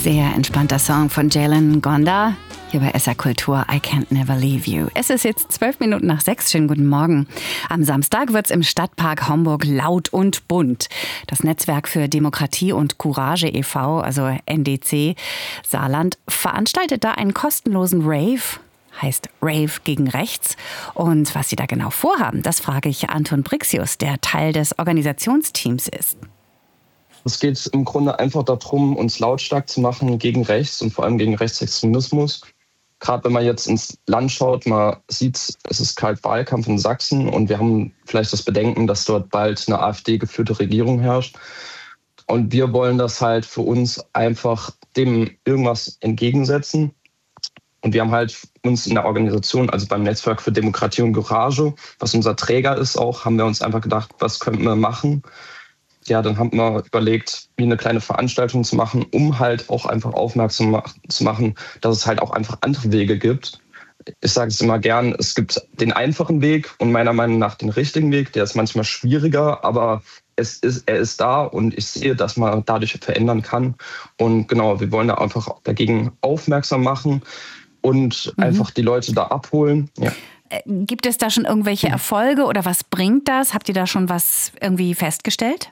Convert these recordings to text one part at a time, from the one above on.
Sehr entspannter Song von Jalen Gonda. Hier bei SR Kultur, I Can't Never Leave You. Es ist jetzt 6:12. Schönen guten Morgen. Am Samstag wird's im Stadtpark Homburg laut und bunt. Das Netzwerk für Demokratie und Courage e.V., also NDC Saarland, veranstaltet da einen kostenlosen Rave. Heißt Rave gegen Rechts. Und was sie da genau vorhaben, das frage ich Anton Brixius, der Teil des Organisationsteams ist. Es geht im Grunde einfach darum, uns lautstark zu machen gegen rechts und vor allem gegen Rechtsextremismus. Gerade wenn man jetzt ins Land schaut, man sieht, es ist kalt Wahlkampf in Sachsen und wir haben vielleicht das Bedenken, dass dort bald eine AfD-geführte Regierung herrscht. Und wir wollen das halt für uns einfach dem irgendwas entgegensetzen. Und wir haben halt uns in der Organisation, also beim Netzwerk für Demokratie und Courage, was unser Träger ist auch, haben wir uns einfach gedacht, was könnten wir machen? Ja, dann haben wir überlegt, wie eine kleine Veranstaltung zu machen, um halt auch einfach aufmerksam zu machen, dass es halt auch einfach andere Wege gibt. Ich sage es immer gern, es gibt den einfachen Weg und meiner Meinung nach den richtigen Weg. Der ist manchmal schwieriger, aber er ist da und ich sehe, dass man dadurch verändern kann. Und genau, wir wollen da einfach dagegen aufmerksam machen und einfach die Leute da abholen. Ja. Gibt es da schon irgendwelche Erfolge oder was bringt das? Habt ihr da schon was irgendwie festgestellt?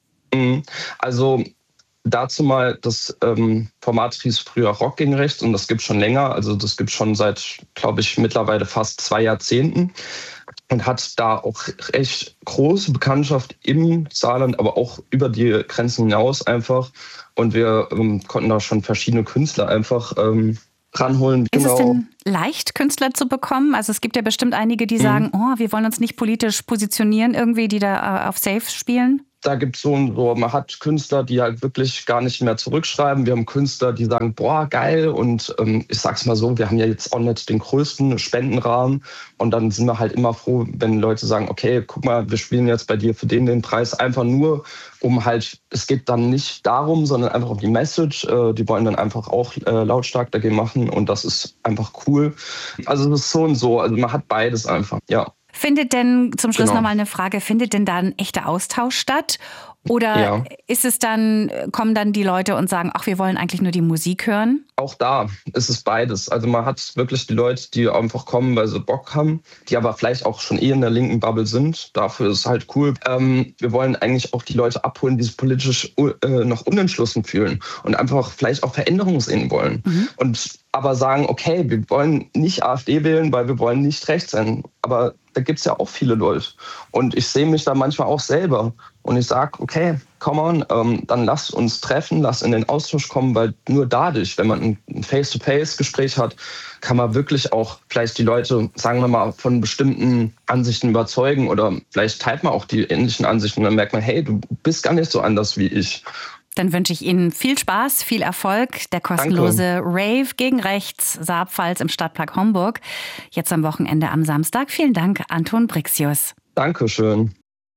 Also dazu mal, das Format hieß früher Rock gegen Rechts und das gibt es schon länger. Also das gibt es schon seit, glaube ich, mittlerweile fast 2 Jahrzehnten und hat da auch echt große Bekanntschaft im Saarland, aber auch über die Grenzen hinaus einfach. Und wir konnten da schon verschiedene Künstler einfach ranholen. Ist es denn leicht, Künstler zu bekommen? Also es gibt ja bestimmt einige, die sagen, wir wollen uns nicht politisch positionieren irgendwie, die da auf Safe spielen. Da gibt es so, man hat Künstler, die halt wirklich gar nicht mehr zurückschreiben. Wir haben Künstler, die sagen, boah, geil. Und ich sag's mal so, wir haben ja jetzt auch nicht den größten Spendenrahmen. Und dann sind wir halt immer froh, wenn Leute sagen, okay, guck mal, wir spielen jetzt bei dir für den Preis. Einfach nur, um halt, es geht dann nicht darum, sondern einfach um die Message. Die wollen dann einfach auch lautstark dagegen machen. Und das ist einfach cool. Also es ist so und so. Also man hat beides einfach, ja. Findet denn, zum Schluss nochmal eine Frage, findet denn da ein echter Austausch statt? Oder ist es dann, kommen dann die Leute und sagen, ach, wir wollen eigentlich nur die Musik hören? Auch da ist es beides. Also man hat wirklich die Leute, die einfach kommen, weil sie Bock haben, die aber vielleicht auch schon in der linken Bubble sind. Dafür ist es halt cool. Wir wollen eigentlich auch die Leute abholen, die sich politisch noch unentschlossen fühlen und einfach vielleicht auch Veränderungen sehen wollen. Und aber sagen, okay, wir wollen nicht AfD wählen, weil wir wollen nicht rechts sein. Aber da gibt es ja auch viele Leute. Und ich sehe mich da manchmal auch selber. Und ich sage, okay, come on, dann lasst uns treffen, lasst in den Austausch kommen, weil nur dadurch, wenn man ein Face-to-Face-Gespräch hat, kann man wirklich auch vielleicht die Leute, sagen wir mal, von bestimmten Ansichten überzeugen oder vielleicht teilt man auch die ähnlichen Ansichten und dann merkt man, hey, du bist gar nicht so anders wie ich. Dann wünsche ich Ihnen viel Spaß, viel Erfolg. Der kostenlose Rave gegen Rechts, Saarpfalz im Stadtpark Homburg. Jetzt am Wochenende am Samstag. Vielen Dank, Anton Brixius. Dankeschön.